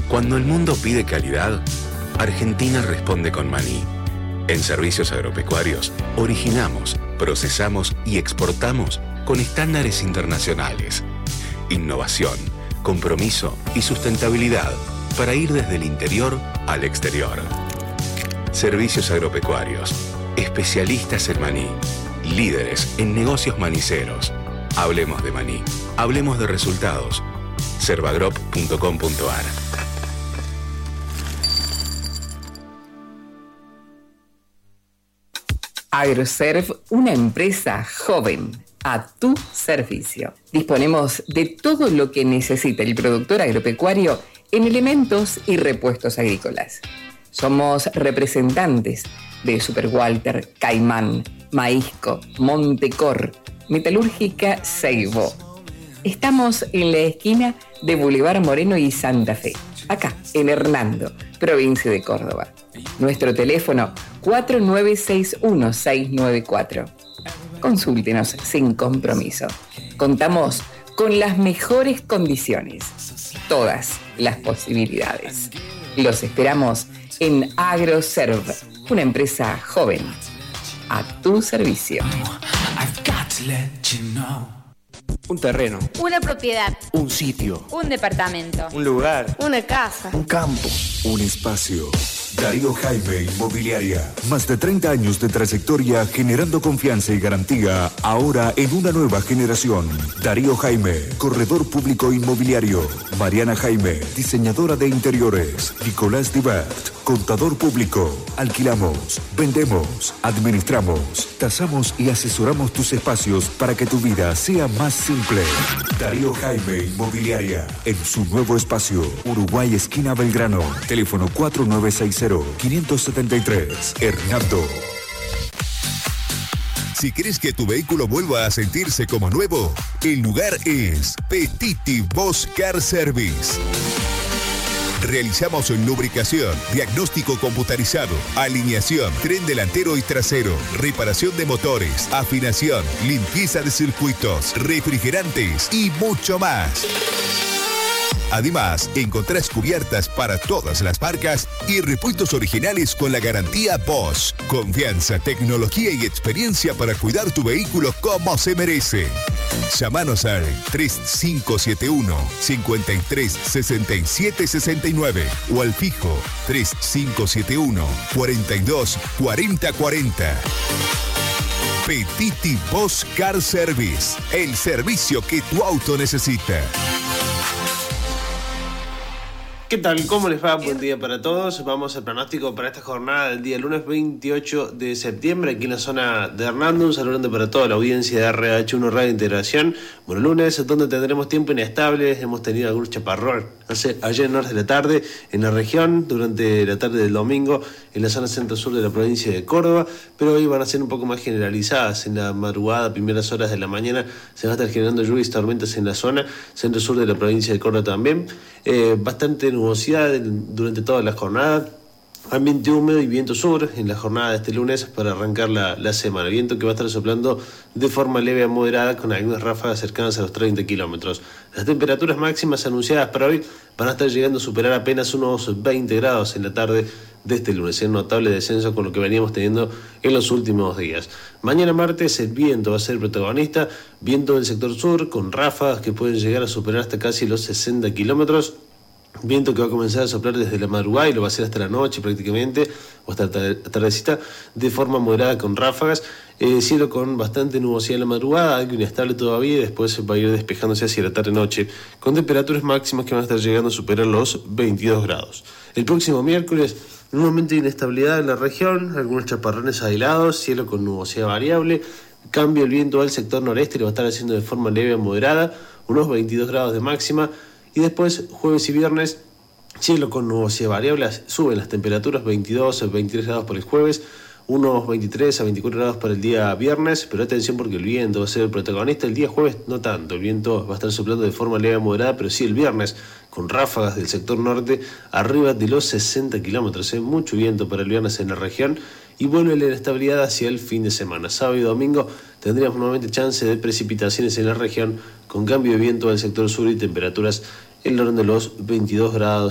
Cuando el mundo pide calidad, Argentina responde con maní. En Servicios Agropecuarios, originamos, procesamos y exportamos con estándares internacionales. Innovación, compromiso y sustentabilidad para ir desde el interior al exterior. Servicios Agropecuarios, especialistas en maní, líderes en negocios maniceros. Hablemos de maní, hablemos de resultados. Servagrop.com.ar. Agroserv, una empresa joven a tu servicio. Disponemos de todo lo que necesita el productor agropecuario en elementos y repuestos agrícolas. Somos representantes de Super Walter, Caimán, Maízco, Montecor, Metalúrgica Seibo. Estamos en la esquina de Boulevard Moreno y Santa Fe, acá en Hernando, provincia de Córdoba. Nuestro teléfono 4961-694. Consúltenos sin compromiso. Contamos con las mejores condiciones, todas las posibilidades. Los esperamos en AgroServ, una empresa joven a tu servicio. Un terreno, una propiedad, un sitio, un departamento, un lugar, una casa, un campo, un espacio. Darío Jaime Inmobiliaria. Más de 30 años de trayectoria generando confianza y garantía, ahora en una nueva generación. Darío Jaime, corredor público inmobiliario. Mariana Jaime, diseñadora de interiores. Nicolás Dibert, contador público. Alquilamos, vendemos, administramos, tasamos y asesoramos tus espacios para que tu vida sea más simple. Darío Jaime Inmobiliaria, en su nuevo espacio, Uruguay esquina Belgrano. Teléfono 4960-573. Hernando. Si querés que tu vehículo vuelva a sentirse como nuevo, el lugar es Petiti Bosch Car Service. Realizamos lubricación, diagnóstico computarizado, alineación, tren delantero y trasero, reparación de motores, afinación, limpieza de circuitos, refrigerantes y mucho más. Además, encontrás cubiertas para todas las marcas y repuestos originales con la garantía Bosch. Confianza, tecnología y experiencia para cuidar tu vehículo como se merece. Llámanos al 3571-536769 o al fijo 3571-424040. Petiti Bosch Car Service, el servicio que tu auto necesita. ¿Qué tal? ¿Cómo les va? Buen día para todos. Vamos al pronóstico para esta jornada del día lunes 28 de septiembre aquí en la zona de Hernando. Un saludo para toda la audiencia de RH1 Radio Integración. Bueno, lunes donde tendremos tiempo inestable. Hemos tenido algún chaparrón ayer en horas de la tarde en la región, durante la tarde del domingo en la zona centro-sur de la provincia de Córdoba, pero hoy van a ser un poco más generalizadas. En la madrugada, primeras horas de la mañana, se va a estar generando lluvias y tormentas en la zona centro-sur de la provincia de Córdoba también. Bastante nubosidad durante toda la jornada, ambiente húmedo y viento sur en la jornada de este lunes para arrancar la semana. Viento que va a estar soplando de forma leve a moderada con algunas ráfagas cercanas a los 30 kilómetros. Las temperaturas máximas anunciadas para hoy van a estar llegando a superar apenas unos 20 grados en la tarde de este lunes, en notable descenso con lo que veníamos teniendo en los últimos días. Mañana martes el viento va a ser protagonista, viento del sector sur con ráfagas que pueden llegar a superar hasta casi los 60 kilómetros. Viento que va a comenzar a soplar desde la madrugada y lo va a hacer hasta la noche prácticamente, o hasta tardecita, de forma moderada con ráfagas. Cielo con bastante nubosidad en la madrugada, algo inestable todavía, y después va a ir despejándose hacia la tarde-noche, con temperaturas máximas que van a estar llegando a superar los 22 grados. El próximo miércoles, un momento de inestabilidad en la región, algunos chaparrones aislados, cielo con nubosidad variable, cambio el viento al sector noreste, lo va a estar haciendo de forma leve a moderada, unos 22 grados de máxima. Y después, jueves y viernes, cielo con nubosidad variable, suben las temperaturas 22 a 23 grados por el jueves, unos 23 a 24 grados para el día viernes, pero atención porque el viento va a ser el protagonista. El día jueves no tanto, el viento va a estar soplando de forma leve a moderada, pero sí el viernes, con ráfagas del sector norte arriba de los 60 kilómetros. Mucho viento para el viernes en la región y vuelve la inestabilidad hacia el fin de semana. Sábado y domingo tendríamos nuevamente chance de precipitaciones en la región, con cambio de viento del sector sur y temperaturas en el orden de los 22 grados.